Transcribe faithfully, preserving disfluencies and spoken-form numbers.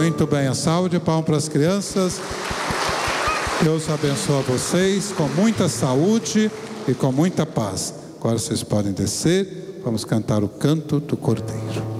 Muito bem, a salva de palmas para as crianças. Deus abençoe vocês com muita saúde e com muita paz. Agora vocês podem descer, vamos cantar o canto do Cordeiro.